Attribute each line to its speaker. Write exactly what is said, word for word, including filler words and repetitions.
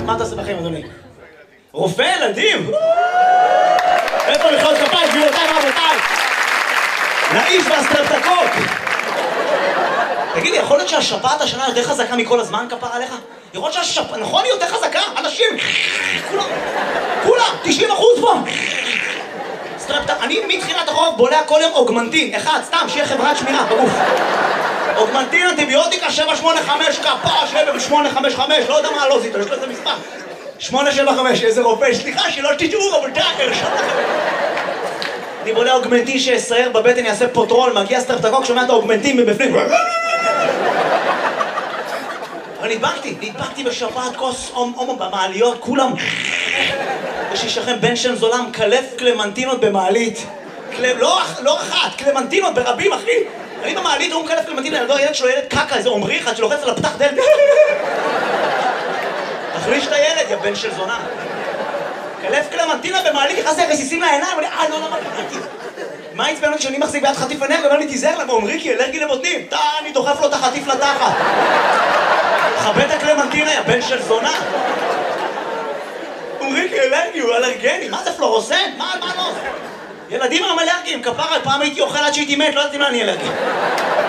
Speaker 1: מה אתה עושה בחיים, אדוני? רופא ילדים? איפה מחיאות כפיים, גבירותיי ורבותיי? לאיש והסטרפטקות! תגידי, יכול להיות שהשפעת השנה יותר חזקה מכל הזמן, כפר עליך? יכול להיות שהשפעת, נכון, היא יותר חזקה? אנשים, כולם, כולם, תשעים אחוז פה! סטרפטק, אני מתחילת החורף בולע כל יום אוגמנטין, אחד, סתם, שיהיה חברת שמירה, בגוף. אוגמנטין, אנטיביוטיקה, שבע שמונה חמש, כפר, שבע שמונה חמש חמש, לא יודע מה לא זיתו, יש לו איזה מספר. שמונה שבע חמש, איזה רופא, סליחה, שלא תשתראו, רבותיי, הרשום לכם. אני בולע אוגמנטין שיסייר בבטן, יעשה פוטרול, מגיע סטרפטקוק, שומע את האוגמנטין מבפנים. אבל נדבקתי, נדבקתי בשפעת כוס הומו במעליות, כולם. יש לי שכם בן של זולם, קלף קלמנטינות במעלית. לא אחת, קלמנטינות ברבים, אחי. אני במעלית, הוא מקלף קלמנטינות, ילדו, הילד שלו ילד קקה, איזה עומרי אחד שלוחץ על הפתח דלת. תחליש את הילד, יא בן של זונה. קלף קלמנטינה במעלית, נכנס לי רסיסים לעיניים, אני אה, לא, לא, לא, מה עצבן אותי שאני מחזיק ביד חטיף ענך, ואומר לי, תיזהר לה, עומרי, כי אלרגי לבוטנים. תא, אני דוחף לו את החטיף לתחת. חבט הקלמנטינה, יא בן של זונה. עומרי, כי אלרגי, הוא אלרגני. מה זה פלורוסן? מה, מה לא? ילדים הם אלרגיים, כפרה, פעם הייתי אוכל עד שהייתי מת, לא ידעתי מה אני אלרגי.